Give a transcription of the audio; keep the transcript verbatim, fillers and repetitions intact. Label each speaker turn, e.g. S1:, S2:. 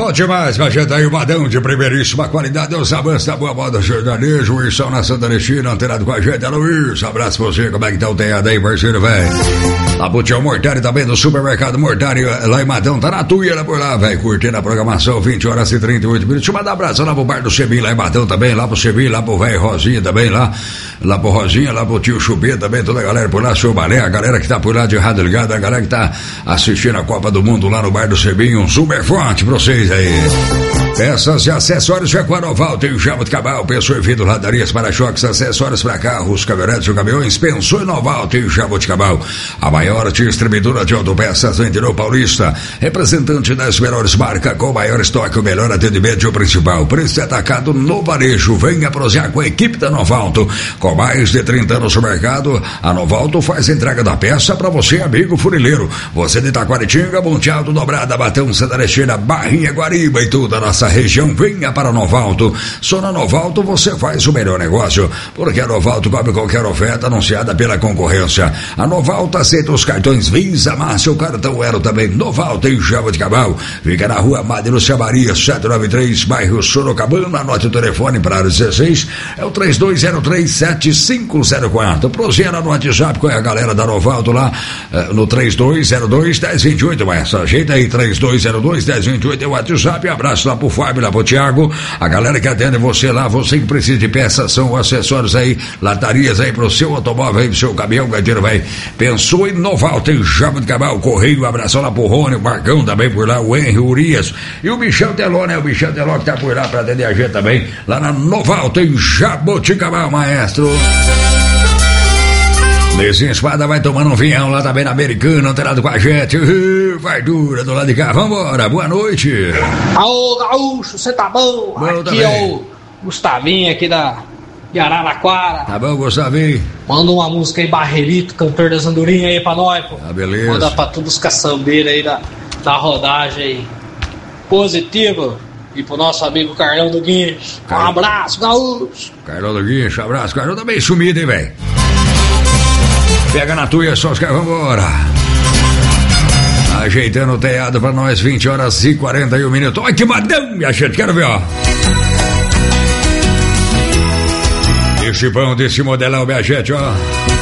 S1: bom demais, mas gente aí, o Madão de primeiríssima qualidade, os avanços da boa moda sertanejo, o Irção na Santa Cristina, antenado com a gente, alô Irção, abraço pra você, como é que tá o teado aí, parceiro, velho? Lá pro Tio Mortari também, do supermercado Mortari, lá em Madão, tá na tuia lá por lá, velho, curtindo a programação, vinte horas e trinta e oito minutos, deixa eu mandar um abraço lá pro bar do Sebim, lá em Madão também, lá pro Sebim, lá pro velho Rosinha também, lá, lá pro Rosinha, lá pro Tio Chupê também, toda a galera por lá, seu Balé, a galera que tá por lá de rádio ligado, a galera que tá assistindo a Copa do Mundo lá no bar do Sebim, um super forte pra vocês aí. Peças e acessórios é com a Noval, tem o Jaboticabal, pensou em vidro, ladarias, para-choques, acessórios para carros, caminhonetes e caminhões, pensou em Noval, tem o Jaboticabal, a maior distribuidora de autopeças do interior paulista, representante das melhores marcas, com o maior estoque, o melhor atendimento e o principal, preço atacado no varejo. Venha prosear com a equipe da Novalto, com mais de trinta anos no mercado, a Novalto faz entrega da peça para você, amigo funileiro, você de Itaquaritinga, Monte Alto, Dobrada, Batão, Santa Cristina, Barrinha, Guariba e toda a nossa região, venha para a Novalto. Só na Novalto você faz o melhor negócio, porque a Novalto cobre qualquer oferta anunciada pela concorrência. A Novalto aceita os cartões Visa, Márcio, o cartão Ero também. Novalto em Jaboticabal, fica na rua Madre Lúcia Maria, setecentos e noventa e três, bairro Sorocabana. Anote o telefone para dezesseis, é o três dois zero três, sete cinco zero quatro. Prozera no WhatsApp com a galera da Novalto lá, no três dois zero dois, um zero dois oito, mas ajeita aí, três dois zero dois, um zero dois oito é o WhatsApp. Abraço lá pro Fábio, lá pro Thiago, a galera que atende você lá, você que precisa de peças, são acessórios aí, latarias aí pro seu automóvel aí, pro seu caminhão, gaiteiro, vai. Pensou em Novalto, tem Jaboticabal, Correio, um abraço lá pro Rony, o Marcão também por lá, o Henry, o Urias e o Michel Teló, né? O Michel Teló que tá por lá pra atender a gente também, lá na Novalto, em Jaboticabal, maestro. Nesse Espada vai tomando um vinhão lá também na Americana, antenado com a gente. Uh, vai dura do lado de cá, vambora, boa noite.
S2: Alô, Gaúcho, você tá bom?
S1: bom
S2: aqui
S1: também.
S2: É o Gustavinho aqui da de Araraquara.
S1: Tá bom, Gustavinho?
S2: Manda uma música aí, Barrerito, cantor das andorinhas aí pra nós, pô.
S1: Ah, beleza.
S2: Manda pra todos os caçambeiros aí da, da rodagem aí. Positivo. E pro nosso amigo Carlão do Guincho. Um
S1: Car...
S2: abraço, Gaúcho.
S1: Carlão do Guincho, abraço. Carlão tá bem sumido, hein, velho? Pega na tuia, só os caras, vambora. Ajeitando o teado pra nós, vinte horas e quarenta e um minutos. Olha que madão, minha gente, quero ver, ó. Esse pão desse modelão, minha gente, ó.